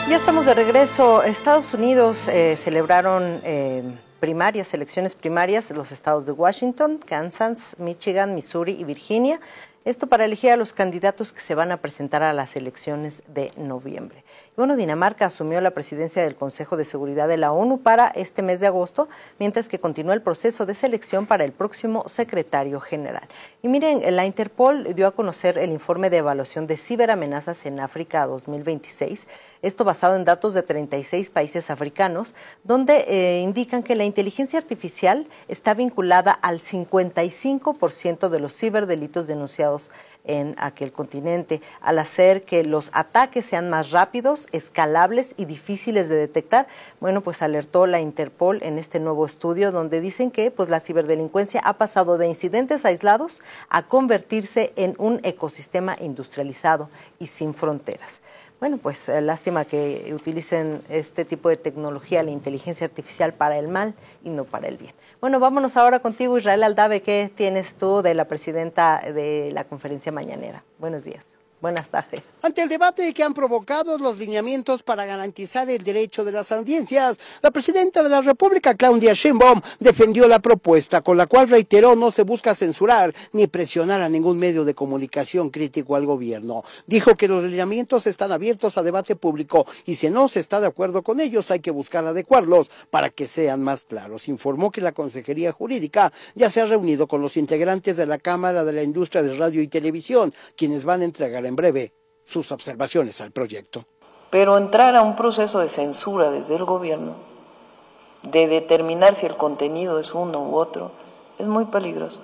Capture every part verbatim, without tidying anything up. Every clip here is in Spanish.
Ya estamos de regreso. Estados Unidos eh, celebraron eh, primarias, elecciones primarias, los estados de Washington, Kansas, Michigan, Missouri y Virginia. Esto para elegir a los candidatos que se van a presentar a las elecciones de noviembre. Y bueno, Dinamarca asumió la presidencia del Consejo de Seguridad de la ONU para este mes de agosto, mientras que continúa el proceso de selección para el próximo secretario general. Y miren, la Interpol dio a conocer el informe de evaluación de ciberamenazas en África dos mil veintiséis, esto basado en datos de treinta y seis países africanos, donde eh, indican que la inteligencia artificial está vinculada al cincuenta y cinco por ciento de los ciberdelitos denunciados en aquel continente, al hacer que los ataques sean más rápidos, escalables y difíciles de detectar. Bueno, pues alertó la Interpol en este nuevo estudio donde dicen que pues la ciberdelincuencia ha pasado de incidentes aislados a convertirse en un ecosistema industrializado y sin fronteras. Bueno, pues eh, lástima que utilicen este tipo de tecnología, la inteligencia artificial, para el mal y no para el bien. Bueno, vámonos ahora contigo, Israel Aldave. ¿Qué tienes tú de la presidenta de la conferencia mañanera? Buenos días. Buenas tardes. Ante el debate que han provocado los lineamientos para garantizar el derecho de las audiencias, la presidenta de la República, Claudia Sheinbaum, defendió la propuesta, con la cual reiteró no se busca censurar ni presionar a ningún medio de comunicación crítico al gobierno. Dijo que los lineamientos están abiertos a debate público y si no se está de acuerdo con ellos hay que buscar adecuarlos para que sean más claros. Informó que la Consejería Jurídica ya se ha reunido con los integrantes de la Cámara de la Industria de Radio y Televisión, quienes van a entregar en breve sus observaciones al proyecto. Pero entrar a un proceso de censura desde el gobierno, de determinar si el contenido es uno u otro, es muy peligroso.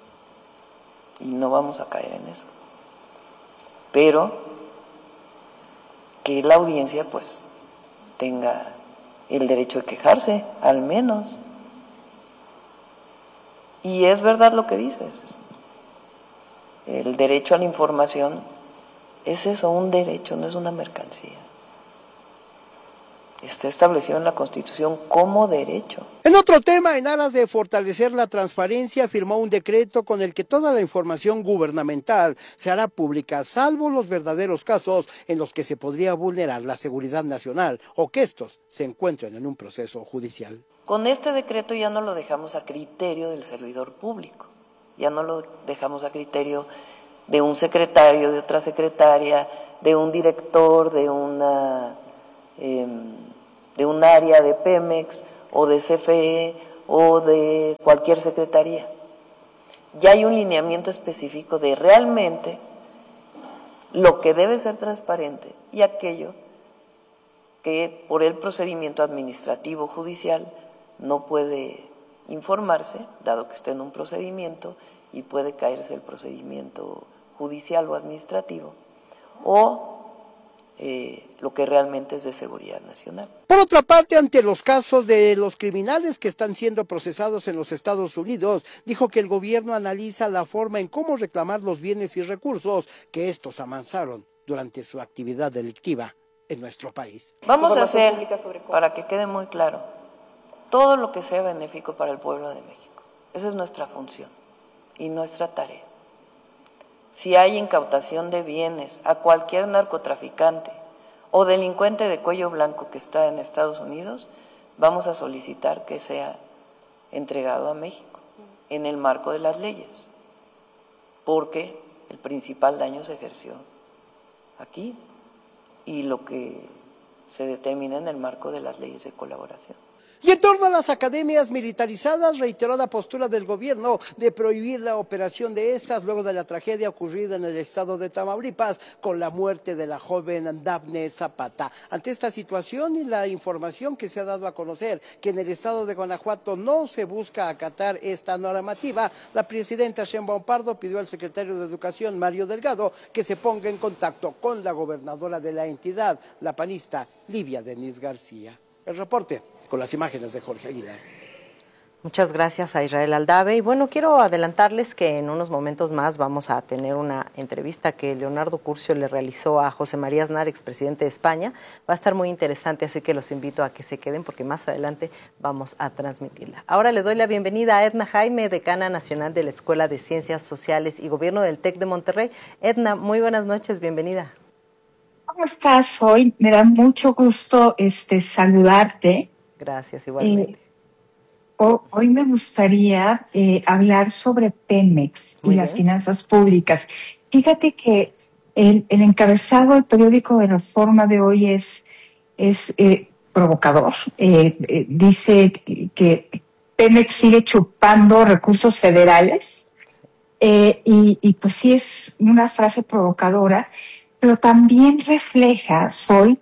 Y no vamos a caer en eso. Pero que la audiencia pues tenga el derecho de quejarse, al menos. Y es verdad lo que dices. El derecho a la información es eso, un derecho, no es una mercancía. Está establecido en la Constitución como derecho. En otro tema, en aras de fortalecer la transparencia, firmó un decreto con el que toda la información gubernamental se hará pública, salvo los verdaderos casos en los que se podría vulnerar la seguridad nacional o que estos se encuentren en un proceso judicial. Con este decreto ya no lo dejamos a criterio del servidor público, ya no lo dejamos a criterio de un secretario, de otra secretaria, de un director, de una eh, de un área de Pemex o de C F E o de cualquier secretaría. Ya hay un lineamiento específico de realmente lo que debe ser transparente y aquello que por el procedimiento administrativo judicial no puede informarse, dado que esté en un procedimiento y puede caerse el procedimiento judicial o administrativo, o eh, lo que realmente es de seguridad nacional. Por otra parte, ante los casos de los criminales que están siendo procesados en los Estados Unidos, dijo que el gobierno analiza la forma en cómo reclamar los bienes y recursos que estos amansaron durante su actividad delictiva en nuestro país. Vamos a hacer, para que quede muy claro, todo lo que sea benéfico para el pueblo de México. Esa es nuestra función y nuestra tarea. Si hay incautación de bienes a cualquier narcotraficante o delincuente de cuello blanco que está en Estados Unidos, vamos a solicitar que sea entregado a México en el marco de las leyes, porque el principal daño se ejerció aquí y lo que se determina en el marco de las leyes de colaboración. Y en torno a las academias militarizadas, reiteró la postura del gobierno de prohibir la operación de estas luego de la tragedia ocurrida en el estado de Tamaulipas con la muerte de la joven Dafne Zapata. Ante esta situación y la información que se ha dado a conocer que en el estado de Guanajuato no se busca acatar esta normativa, la presidenta Sheinbaum Pardo pidió al secretario de Educación, Mario Delgado, que se ponga en contacto con la gobernadora de la entidad, la panista Livia Denis García. El reporte con las imágenes de Jorge Aguilar. Muchas gracias a Israel Aldave. Y bueno, quiero adelantarles que en unos momentos más vamos a tener una entrevista que Leonardo Curcio le realizó a José María Aznar, expresidente de España. Va a estar muy interesante, así que los invito a que se queden porque más adelante vamos a transmitirla. Ahora le doy la bienvenida a Edna Jaime, decana nacional de la Escuela de Ciencias Sociales y Gobierno del TEC de Monterrey. Edna, muy buenas noches, bienvenida. ¿Cómo estás hoy? Me da mucho gusto este, saludarte. Gracias, igualmente. Eh, ho- hoy me gustaría eh, hablar sobre Pemex y Muy las bien. finanzas públicas. Fíjate que el, el encabezado del periódico de Reforma de hoy es, es eh, provocador. Eh, eh, dice que, que Pemex sigue chupando recursos federales. Eh, y, y pues sí es una frase provocadora, pero también refleja, Sol,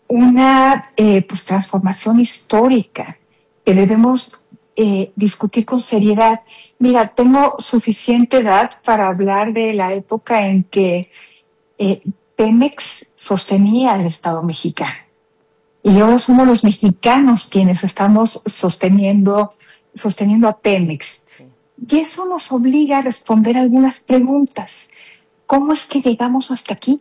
una eh, pues, transformación histórica que debemos eh, discutir con seriedad. Mira, tengo suficiente edad para hablar de la época en que eh, Pemex sostenía al Estado mexicano. Y ahora somos los mexicanos quienes estamos sosteniendo, sosteniendo a Pemex. Sí. Y eso nos obliga a responder algunas preguntas. ¿Cómo es que llegamos hasta aquí?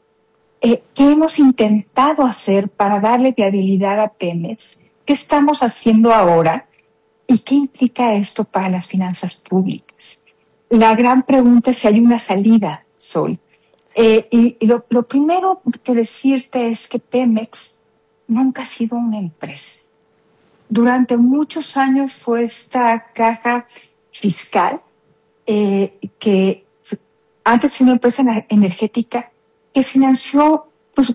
Eh, ¿Qué hemos intentado hacer para darle viabilidad a Pemex? ¿Qué estamos haciendo ahora? ¿Y qué implica esto para las finanzas públicas? La gran pregunta es si hay una salida, Sol. Eh, y y lo, lo primero que decirte es que Pemex nunca ha sido una empresa. Durante muchos años fue esta caja fiscal eh, que antes fue una empresa energética que financió pues,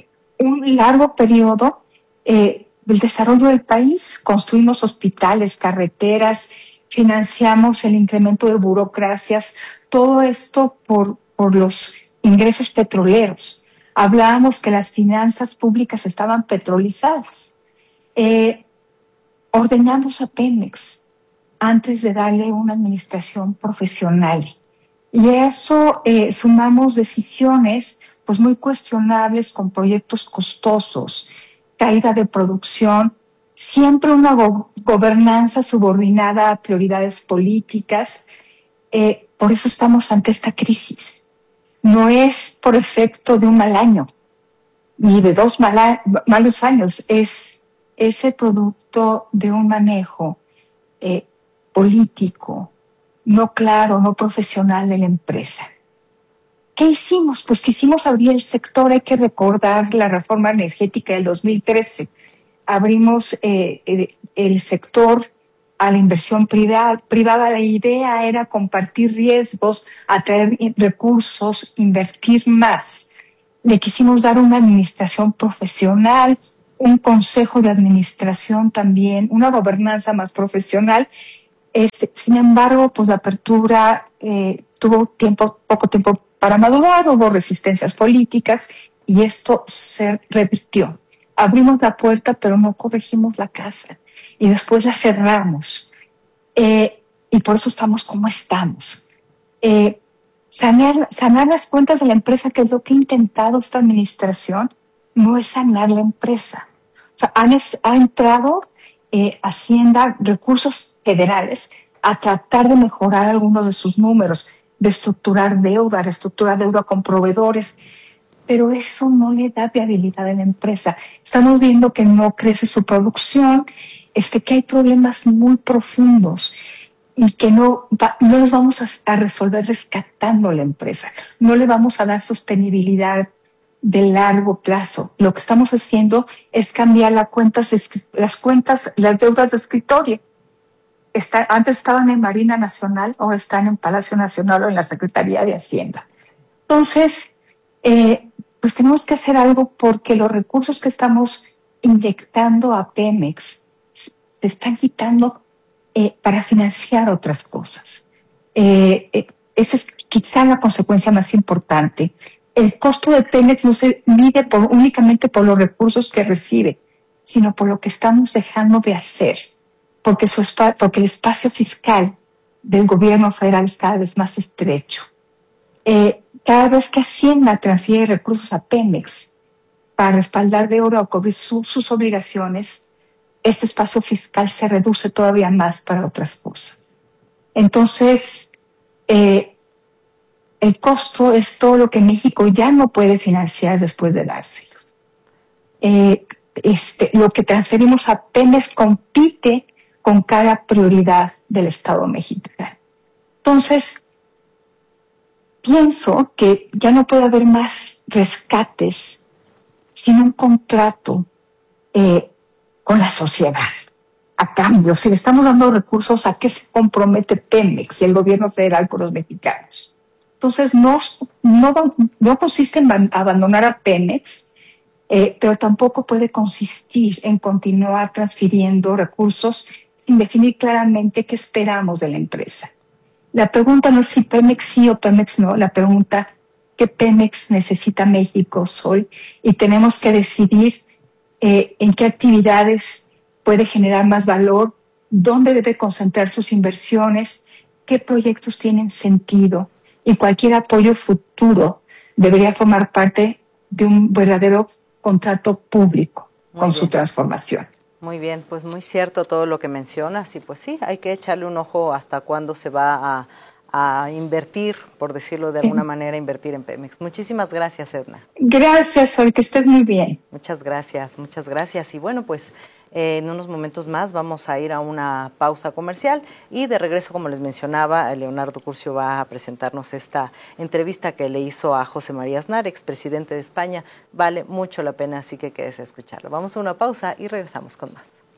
un largo periodo eh, del desarrollo del país. Construimos hospitales, carreteras, financiamos el incremento de burocracias, todo esto por, por los ingresos petroleros. Hablábamos que las finanzas públicas estaban petrolizadas. Eh, ordenamos a Pemex antes de darle una administración profesional. Y a eso eh, sumamos decisiones pues muy cuestionables con proyectos costosos, caída de producción, siempre una go- gobernanza subordinada a prioridades políticas. Eh, por eso estamos ante esta crisis. No es por efecto de un mal año, ni de dos mala- malos años, es, es el producto de un manejo eh, político, no claro, no profesional de la empresa. ¿Qué hicimos? Pues quisimos abrir el sector. Hay que recordar la reforma energética del dos mil trece. Abrimos eh, el sector a la inversión privada. privada. La idea era compartir riesgos, atraer recursos, invertir más. Le quisimos dar una administración profesional, un consejo de administración también, una gobernanza más profesional. Este, sin embargo, pues la apertura eh, tuvo tiempo, poco tiempo para madurar, hubo resistencias políticas y esto se revirtió. Abrimos la puerta, pero no corregimos la casa y después la cerramos. Eh, y por eso estamos como estamos. Eh, sanar, sanar las cuentas de la empresa, que es lo que ha intentado esta administración, no es sanar la empresa. O sea, han, ha entrado eh, Hacienda, recursos federales, a tratar de mejorar algunos de sus números, de estructurar deuda, reestructurar deuda con proveedores, pero eso no le da viabilidad a la empresa. Estamos viendo que no crece su producción, este, que hay problemas muy profundos y que no, va, no los vamos a, a resolver rescatando la empresa. No le vamos a dar sostenibilidad de largo plazo. Lo que estamos haciendo es cambiar las cuentas, las cuentas, las deudas de escritorio. Está, antes estaban en Marina Nacional, ahora están en Palacio Nacional o en la Secretaría de Hacienda. Entonces, eh, pues tenemos que hacer algo porque los recursos que estamos inyectando a Pemex se están quitando eh, para financiar otras cosas. Eh, eh, esa es quizá la consecuencia más importante. El costo de Pemex no se mide por, únicamente por los recursos que recibe, sino por lo que estamos dejando de hacer. Porque, su, porque el espacio fiscal del gobierno federal es cada vez más estrecho. Eh, cada vez que Hacienda transfiere recursos a Pemex para respaldar deuda o cubrir su, sus obligaciones, este espacio fiscal se reduce todavía más para otras cosas. Entonces, eh, el costo es todo lo que México ya no puede financiar después de dárselos. Eh, este, lo que transferimos a Pemex compite con cada prioridad del Estado mexicano. Entonces, pienso que ya no puede haber más rescates contrato eh, con la sociedad. A cambio, si le estamos dando recursos, ¿a qué se compromete Pemex y el gobierno federal con los mexicanos? Entonces, no, no, no consiste en abandonar a Pemex, eh, pero tampoco puede consistir en continuar transfiriendo recursos sin definir claramente qué esperamos de la empresa. La pregunta no es si Pemex sí o Pemex no, la pregunta qué Pemex necesita México hoy, y tenemos que decidir eh, en qué actividades puede generar más valor, dónde debe concentrar sus inversiones, qué proyectos tienen sentido, y cualquier apoyo futuro debería formar parte de un verdadero contrato público Muy con bien. su transformación. Muy bien, pues muy cierto todo lo que mencionas y pues sí, hay que echarle un ojo hasta cuándo se va a, a invertir, por decirlo de alguna manera, invertir en Pemex. Muchísimas gracias, Edna. Gracias, Sol, que estés muy bien. Muchas gracias, muchas gracias. Y bueno, pues eh, en unos momentos más vamos a ir a una pausa comercial y de regreso, como les mencionaba, Leonardo Curcio va a presentarnos esta entrevista que le hizo a José María Aznar, expresidente de España. Vale mucho la pena, así que quédese a escucharlo. Vamos a una pausa y regresamos con más.